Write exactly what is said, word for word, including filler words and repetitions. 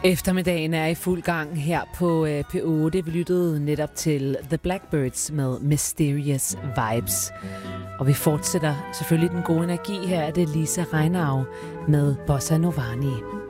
Eftermiddagen er i fuld gang her på P otte. Vi lyttede netop til The Blackbirds med Mysterious Vibes. Og vi fortsætter selvfølgelig den gode energi. Her er det Lisa Reinau med Bossa Novani.